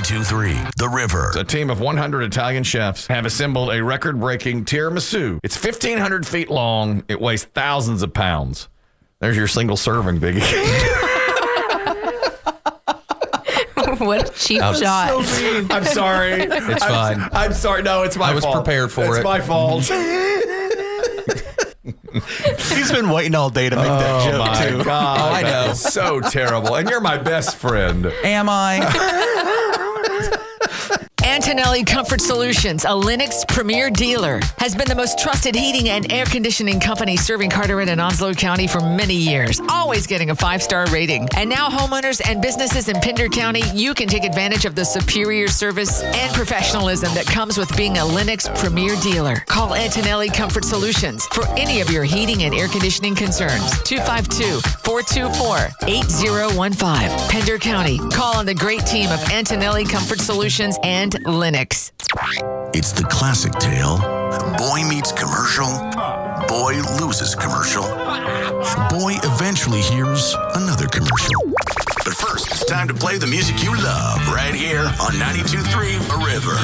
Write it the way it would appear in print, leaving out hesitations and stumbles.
92.3 The River. A team of 100 Italian chefs have assembled a record-breaking tiramisu. It's 1,500 feet long. It weighs thousands of pounds. There's your single serving, Biggie. What a cheap shot. So I'm sorry. It's fine. I'm sorry. No, it's my fault. I was prepared for it. It's my fault. He's been waiting all day to make that joke, my too. God. Oh, I know. That's so terrible. And you're my best friend. Am I? Antonelli Comfort Solutions, a Lennox premier dealer, has been the most trusted heating and air conditioning company serving Carteret and Onslow County for many years, always getting a 5-star rating. And now homeowners and businesses in Pender County, you can take advantage of the superior service and professionalism that comes with being a Lennox premier dealer. Call Antonelli Comfort Solutions for any of your heating and air conditioning concerns. 252-424-8015. Pender County. Call on the great team of Antonelli Comfort Solutions and Lennox. It's the classic tale. Boy meets commercial. Boy loses commercial. Boy eventually hears another commercial. But first, it's time to play the music you love right here on 92.3 The River.